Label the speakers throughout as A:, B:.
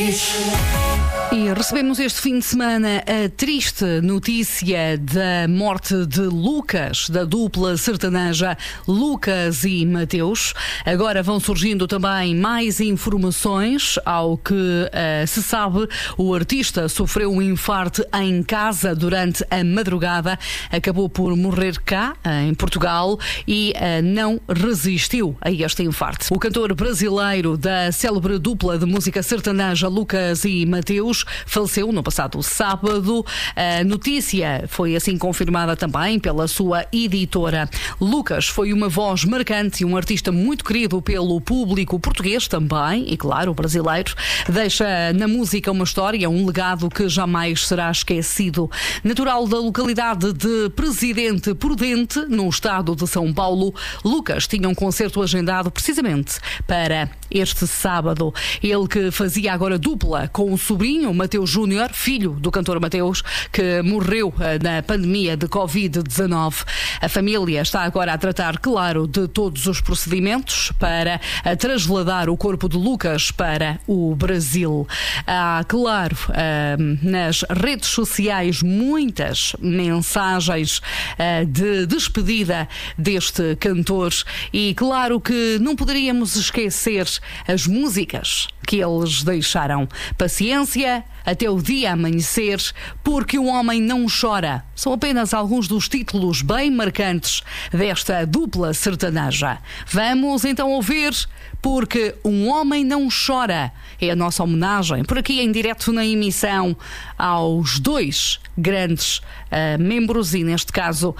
A: E recebemos este fim de semana a triste notícia da morte de Lucas, da dupla sertaneja Lucas e Mateus. Agora vão surgindo também mais informações. Ao que se sabe, o artista sofreu um infarto em casa durante a madrugada, acabou por morrer cá, em Portugal, e não resistiu a este infarto. O cantor brasileiro da célebre dupla de música sertaneja Lucas e Mateus faleceu no passado sábado. A notícia foi assim confirmada também pela sua editora. Lucas foi uma voz marcante e um artista muito querido pelo público português também, e claro, brasileiro. Deixa na música uma história, um legado que jamais será esquecido. Natural da localidade de Presidente Prudente, no estado de São Paulo, Lucas tinha um concerto agendado precisamente para este sábado. Ele que fazia agora dupla com o sobrinho Mateus Júnior, filho do cantor Mateus, que morreu na pandemia de Covid-19. A família está agora a tratar, claro, de todos os procedimentos para trasladar o corpo de Lucas para o Brasil. Há, claro, nas redes sociais muitas mensagens de despedida deste cantor, e claro que não poderíamos esquecer as músicas que eles deixaram. Paciência até o dia amanhecer, porque um homem não chora. São apenas alguns dos títulos bem marcantes desta dupla sertaneja. Vamos então ouvir Porque um Homem Não Chora. É a nossa homenagem, por aqui em direto na emissão, aos dois grandes membros, e neste caso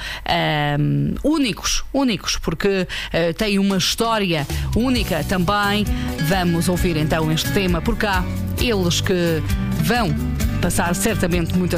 A: únicos, porque têm uma história única também. Vamos ouvir então este tema por cá. Eles que vão passar certamente muitas